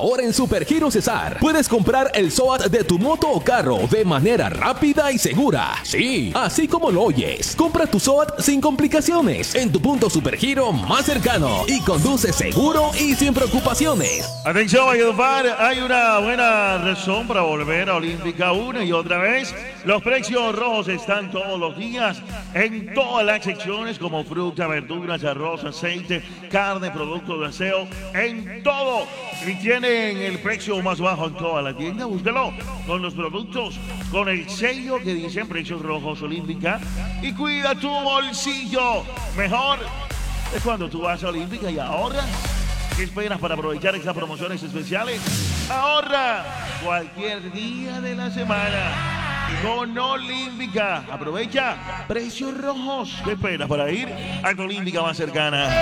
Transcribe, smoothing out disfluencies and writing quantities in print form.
Ahora en Supergiro Cesar puedes comprar el SOAT de tu moto o carro de manera rápida y segura. Sí, así como lo oyes. Compra tu SOAT sin complicaciones en tu punto Supergiro más cercano y conduce seguro y sin preocupaciones. Atención, Valledupar, hay una buena razón para volver a Olímpica una y otra vez. Los precios rojos están todos los días en todas las secciones como fruta, verduras, arroz, aceite, carne, productos de aseo, en todo. Y tienen el precio más bajo en toda la tienda. Búscalo con los productos con el sello que dicen precios rojos Olímpica y cuida tu bolsillo. Mejor es cuando tú vas a Olímpica y ahorras. ¿Qué esperas para aprovechar estas promociones especiales? Ahorra cualquier día de la semana con Olímpica. Aprovecha precios rojos. ¿Qué esperas para ir a tu Olímpica más cercana?